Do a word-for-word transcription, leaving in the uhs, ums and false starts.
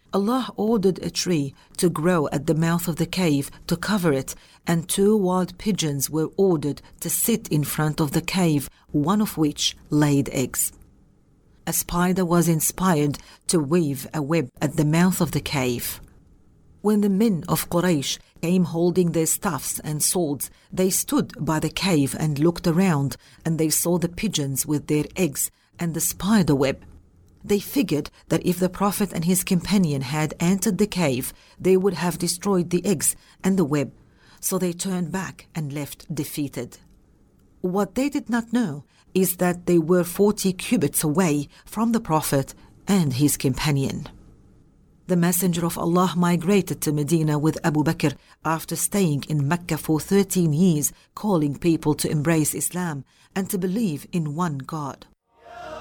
Allah ordered a tree to grow at the mouth of the cave to cover it, and two wild pigeons were ordered to sit in front of the cave, one of which laid eggs. A spider was inspired to weave a web at the mouth of the cave. When the men of Quraysh came holding their staffs and swords, they stood by the cave and looked around, and they saw the pigeons with their eggs and the spider web. They figured that if the Prophet and his companion had entered the cave, they would have destroyed the eggs and the web, so they turned back and left defeated. What they did not know is that they were forty cubits away from the Prophet and his companion. The Messenger of Allah migrated to Medina with Abu Bakr after staying in Mecca for thirteen years, calling people to embrace Islam and to believe in one God.